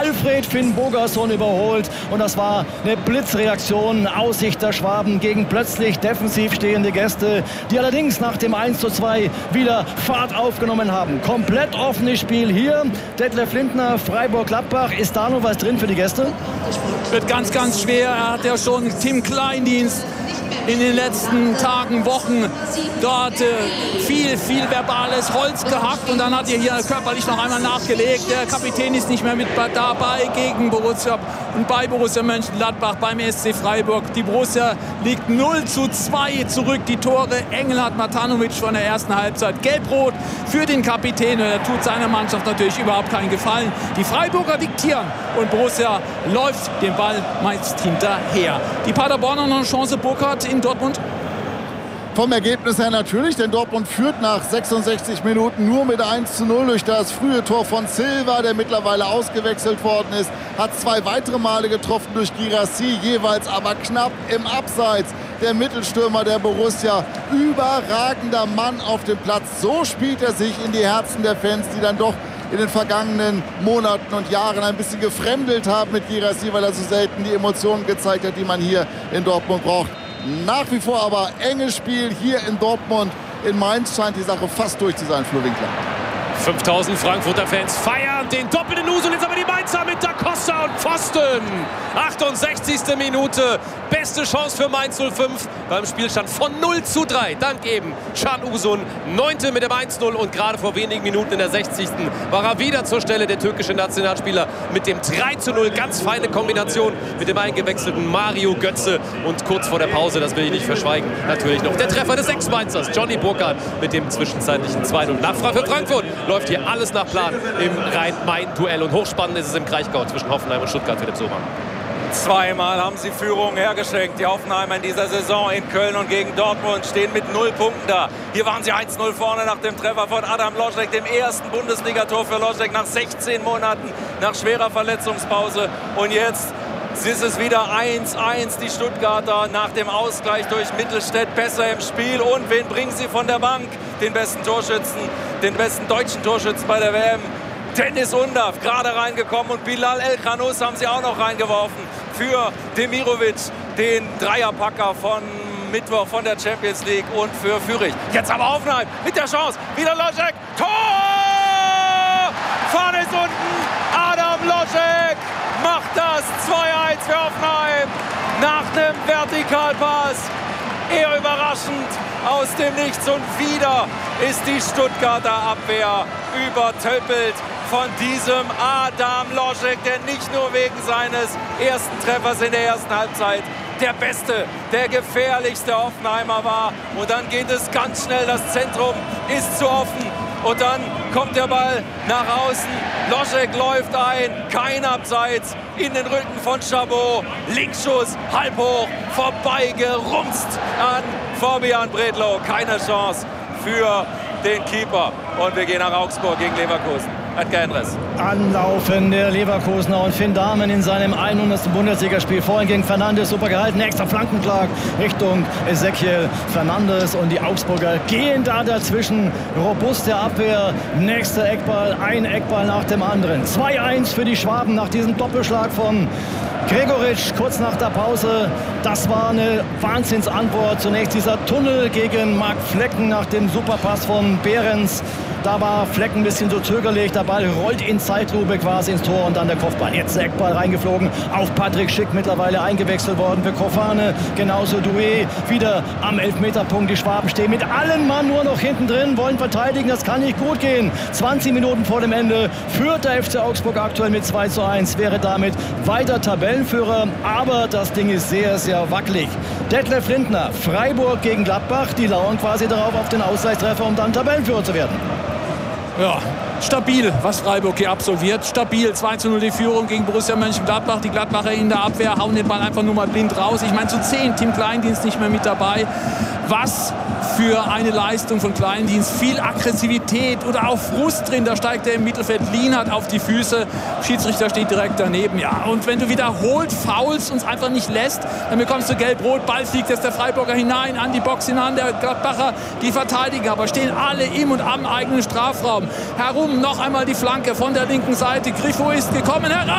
Alfred Finn Bogerson überholt. Und das war eine Blitzreaktion aus Sicht der Schwaben gegen plötzlich defensiv stehende Gäste, die allerdings nach dem 1:2 wieder Fahrt aufgenommen haben. Komplett offenes Spiel hier. Detlef Lindner, Freiburg-Gladbach. Ist da noch was drin für die Gäste? Wird ganz, ganz schwer. Er hat ja schon Tim Kleindienst in den letzten Tagen, Wochen dort viel verbales Holz gehackt und dann hat er hier körperlich noch einmal nachgelegt. Der Kapitän ist nicht mehr mit dabei gegen Borussia und bei Borussia Mönchengladbach beim SC Freiburg. Die Borussia liegt 0:2 zurück. Die Tore Engel hat Matanovic von der ersten Halbzeit. Gelb-Rot für den Kapitän und er tut seiner Mannschaft natürlich überhaupt keinen Gefallen. Die Freiburger diktieren und Borussia läuft den Ball meist hinterher. Die Paderborner noch eine Chance, Burkhardt in Dortmund? Vom Ergebnis her natürlich, denn Dortmund führt nach 66 Minuten nur mit 1:0 durch das frühe Tor von Silva, der mittlerweile ausgewechselt worden ist. Hat 2 weitere Male getroffen durch Guirassy, jeweils aber knapp im Abseits. Der Mittelstürmer der Borussia, überragender Mann auf dem Platz. So spielt er sich in die Herzen der Fans, die dann doch in den vergangenen Monaten und Jahren ein bisschen gefremdelt haben mit Guirassy, weil er so selten die Emotionen gezeigt hat, die man hier in Dortmund braucht. Nach wie vor aber enges Spiel hier in Dortmund. In Mainz scheint die Sache fast durch zu sein, Flo Winkler. 5000 Frankfurter Fans feiern den doppelten Usul. Jetzt aber die Mainzer mit Da Costa und Pfosten. 68. Minute. Beste Chance für Mainz 05 beim Spielstand von 0:3. Dank eben Can Uzun. 9. mit dem 1:0 und gerade vor wenigen Minuten in der 60. war er wieder zur Stelle, der türkische Nationalspieler, mit dem 3:0. Ganz feine Kombination mit dem eingewechselten Mario Götze. Und kurz vor der Pause, das will ich nicht verschweigen, natürlich noch der Treffer des Ex-Mainzers, Johnny Burkhardt, mit dem zwischenzeitlichen 2:0. Nachfrage für Frankfurt. Läuft hier alles nach Plan im Rhein-Main-Duell. Und hochspannend ist es im Kraichgau zwischen Hoffenheim und Stuttgart, Philipp Sohmann. Zweimal haben sie Führung hergeschenkt. Die Hoffenheimer in dieser Saison in Köln und gegen Dortmund stehen mit 0 Punkten da. Hier waren sie 1:0 vorne nach dem Treffer von Adam Loschek, dem ersten Bundesligator für Loschek nach 16 Monaten, nach schwerer Verletzungspause. Und jetzt ist es wieder 1:1. Die Stuttgarter nach dem Ausgleich durch Mittelstädt besser im Spiel. Und wen bringen sie von der Bank? Den besten Torschützen, den besten deutschen Torschützen bei der WM. Dennis Undav, gerade reingekommen, und Bilal El Khanous haben sie auch noch reingeworfen für Demirovic, den Dreierpacker von Mittwoch von der Champions League, und für Fürich. Jetzt aber Hoffenheim mit der Chance, wieder Loschek, Tor! Vorne ist unten, Adam Loschek macht das 2:1 für Hoffenheim nach einem Vertikalpass. Eher überraschend aus dem Nichts, und wieder ist die Stuttgarter Abwehr übertöppelt von diesem Adam Loschek, der nicht nur wegen seines ersten Treffers in der ersten Halbzeit der beste, der gefährlichste Hoffenheimer war. Und dann geht es ganz schnell, das Zentrum ist zu offen und dann kommt der Ball nach außen. Loschek läuft ein, kein Abseits, in den Rücken von Chabot. Linksschuss, halb hoch, vorbeigerumst an Fabian Bredlow. Keine Chance für den Keeper. Und wir gehen nach Augsburg gegen Leverkusen. Edgar Henres. Anlaufen der Leverkusener und Finn Dahmen in seinem 100. Bundesligaspiel. Vorhin gegen Fernandes, super gehalten, extra Flankenschlag Richtung Ezequiel Fernandes, und die Augsburger gehen da dazwischen. Robuste Abwehr, nächster Eckball, ein Eckball nach dem anderen. 2:1 für die Schwaben nach diesem Doppelschlag von Gregoritsch kurz nach der Pause. Das war eine Wahnsinnsantwort. Zunächst dieser Tunnel gegen Marc Flecken nach dem Superpass von Behrens. Da war Flecken ein bisschen so zögerlich. Der Ball rollt in Zeitlupe quasi ins Tor und dann der Kopfball. Jetzt der Eckball reingeflogen auf Patrick Schick, mittlerweile eingewechselt worden für Kofane. Genauso Doué wieder am Elfmeterpunkt. Die Schwaben stehen mit allen Mann nur noch hinten drin, wollen verteidigen. Das kann nicht gut gehen. 20 Minuten vor dem Ende führt der FC Augsburg aktuell mit 2:1. Wäre damit weiter Tabellenführer. Aber das Ding ist sehr, sehr wackelig. Detlef Lindner, Freiburg gegen Gladbach. Die lauern quasi darauf auf den Ausgleichstreffer, um dann Tabellenführer zu werden. Ja, stabil, was Freiburg hier absolviert. Stabil, 2:0 die Führung gegen Borussia Mönchengladbach. Die Gladbacher in der Abwehr hauen den Ball einfach nur mal blind raus. Ich meine, zu 10, Tim Kleindienst nicht mehr mit dabei. Was für eine Leistung von Kleindienst. Viel Aggressivität oder auch Frust drin. Da steigt er im Mittelfeld Lienhardt auf die Füße. Schiedsrichter steht direkt daneben. Ja, und wenn du wiederholt faulst, uns einfach nicht lässt, dann bekommst du gelb-rot. Ball fliegt jetzt der Freiburger hinein, an die Box hinein. Der Gladbacher, die verteidigen, aber stehen alle im und am eigenen Strafraum herum. Noch einmal die Flanke von der linken Seite. Grifo ist gekommen heran.